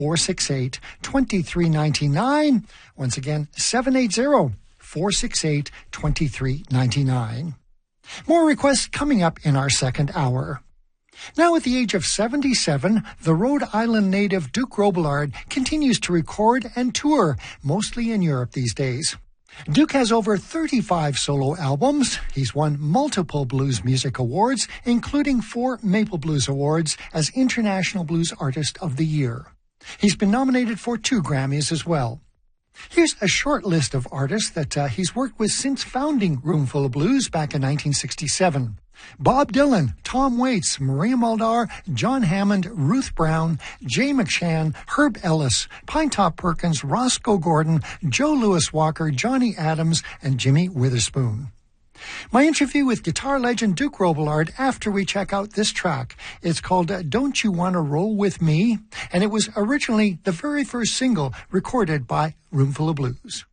780-468-2399. Once again, 780-468-2399. More requests coming up in our second hour. Now at the age of 77, the Rhode Island native Duke Robillard continues to record and tour, mostly in Europe these days. Duke has over 35 solo albums. He's won multiple blues music awards, including 4 Maple Blues Awards as International Blues Artist of the Year. He's been nominated for 2 Grammys as well. Here's a short list of artists that he's worked with since founding Roomful of Blues back in 1967. Bob Dylan, Tom Waits, Maria Muldaur, John Hammond, Ruth Brown, Jay McShann, Herb Ellis, Pinetop Perkins, Roscoe Gordon, Joe Louis Walker, Johnny Adams, and Jimmy Witherspoon. My interview with guitar legend Duke Robillard after we check out this track. It's called Don't You Wanna Roll With Me? And it was originally the very first single recorded by Roomful of Blues.